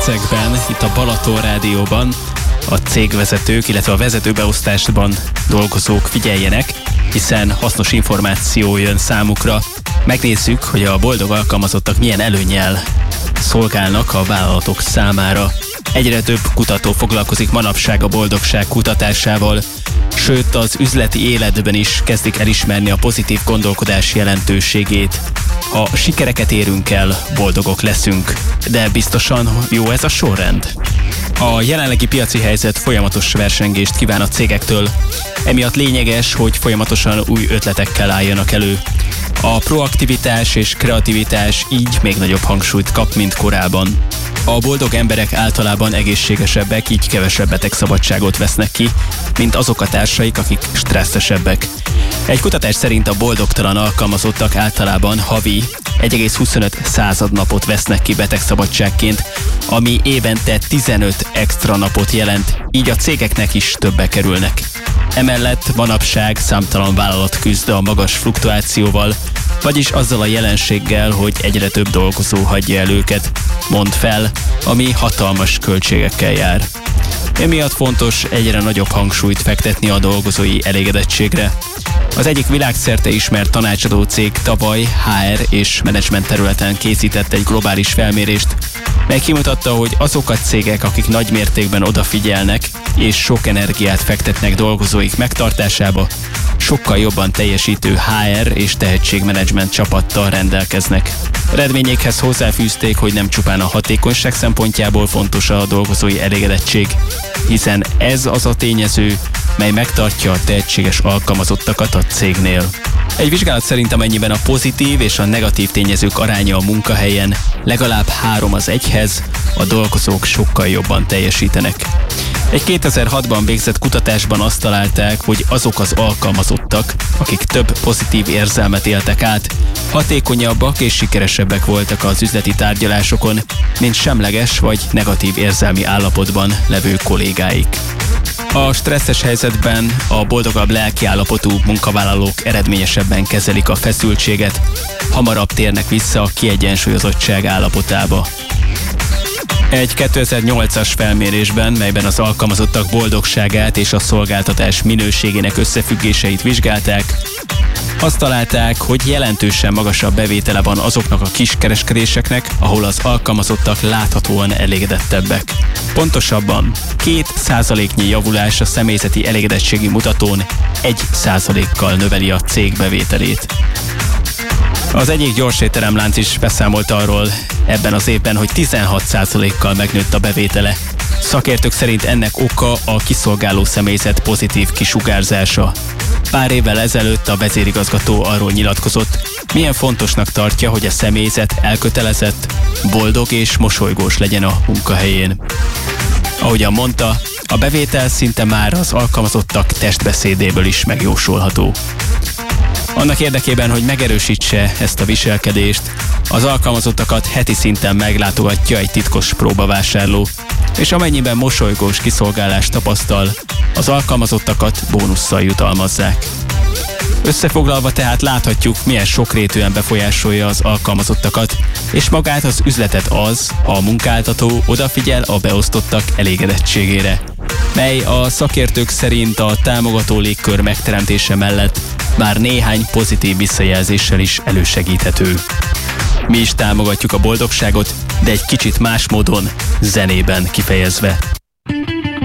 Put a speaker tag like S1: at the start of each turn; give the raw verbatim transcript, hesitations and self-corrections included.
S1: Cegben, itt a Balaton Rádióban a cégvezetők, illetve a vezetőbeosztásban dolgozók figyeljenek, hiszen hasznos információ jön számukra. Megnézzük, hogy a boldog alkalmazottak milyen előnnyel szolgálnak a vállalatok számára. Egyre több kutató foglalkozik manapság a boldogság kutatásával, sőt az üzleti életben is kezdik elismerni a pozitív gondolkodás jelentőségét. Ha sikereket érünk el, boldogok leszünk. De biztosan jó ez a sorrend? A jelenlegi piaci helyzet folyamatos versengést kíván a cégektől, emiatt lényeges, hogy folyamatosan új ötletekkel álljanak elő. A proaktivitás és kreativitás így még nagyobb hangsúlyt kap, mint korábban. A boldog emberek általában egészségesebbek, így kevesebb betegszabadságot vesznek ki, mint azok a társaik, akik stresszesebbek. Egy kutatás szerint a boldogtalan alkalmazottak általában havi egy egész huszonöt századnapot vesznek ki betegszabadságként, ami évente tizenöt extra napot jelent, így a cégeknek is többe kerülnek. Emellett manapság számtalan vállalat küzd a magas fluktuációval, vagyis azzal a jelenséggel, hogy egyre több dolgozó hagyja el őket, mond fel, ami hatalmas költségekkel jár. Emiatt fontos egyre nagyobb hangsúlyt fektetni a dolgozói elégedettségre. Az egyik világszerte ismert tanácsadó cég tavaly há er és menedzsment területen készített egy globális felmérést, mely kimutatta, hogy azok a cégek, akik nagy mértékben odafigyelnek és sok energiát fektetnek dolgozóik megtartásába, sokkal jobban teljesítő há er és tehetségmenedzsment csapattal rendelkeznek. Eredményekhez hozzáfűzték, hogy nem csupán a hatékonyság szempontjából fontos a dolgozói elégedettség, hiszen ez az a tényező, mely megtartja a tehetséges alkalmazottakat a cégnél. Egy vizsgálat szerint amennyiben a pozitív és a negatív tényezők aránya a munkahelyen legalább három az egyhez, a dolgozók sokkal jobban teljesítenek. Egy kétezer-hatban végzett kutatásban azt találták, hogy azok az alkalmazottak, akik több pozitív érzelmet éltek át, hatékonyabbak és sikeresebbek voltak az üzleti tárgyalásokon, mint semleges vagy negatív érzelmi állapotban levő kollégáik. A stresszes helyzetben a boldogabb lelkiállapotú munkavállalók eredményesebben kezelik a feszültséget, hamarabb térnek vissza a kiegyensúlyozottság állapotába. Egy kétezer-nyolcas felmérésben, melyben az alkalmazottak boldogságát és a szolgáltatás minőségének összefüggéseit vizsgálták, azt találták, hogy jelentősen magasabb bevétele van azoknak a kiskereskedéseknek, ahol az alkalmazottak láthatóan elégedettebbek. Pontosabban két százaléknyi javulás a személyzeti elégedettségi mutatón egy százalékkal növeli a cég bevételét. Az egyik gyorsétteremlánc is beszámolt arról ebben az évben, hogy tizenhat százalékkal megnőtt a bevétele. Szakértők szerint ennek oka a kiszolgáló személyzet pozitív kisugárzása. Pár évvel ezelőtt a vezérigazgató arról nyilatkozott, milyen fontosnak tartja, hogy a személyzet elkötelezett, boldog és mosolygós legyen a munkahelyén. Ahogyan mondta, a bevétel szinte már az alkalmazottak testbeszédéből is megjósolható. Annak érdekében, hogy megerősítse ezt a viselkedést, az alkalmazottakat heti szinten meglátogatja egy titkos próbavásárló, és amennyiben mosolygós kiszolgálást tapasztal, az alkalmazottakat bónusszal jutalmazzák. Összefoglalva tehát láthatjuk, milyen sokrétűen befolyásolja az alkalmazottakat, és magát az üzletet az, ha a munkáltató odafigyel a beosztottak elégedettségére, mely a szakértők szerint a támogató légkör megteremtése mellett már néhány pozitív visszajelzéssel is elősegíthető. Mi is támogatjuk a boldogságot, de egy kicsit más módon, zenében kifejezve.